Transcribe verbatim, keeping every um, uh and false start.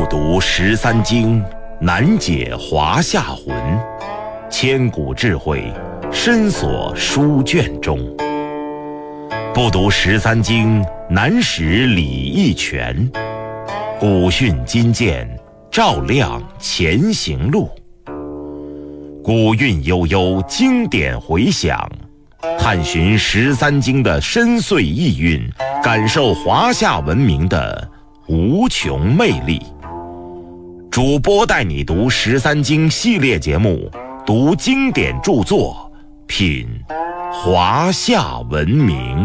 读十三经，难解华夏魂。千古智慧，深锁书卷中。不读十三经，难识礼义权。古训今鉴，照亮前行路。古韵悠悠，经典回响，探寻十三经的深邃意蕴，感受华夏文明的无穷魅力。主播带你读十三经系列节目，读经典著作，品华夏文明。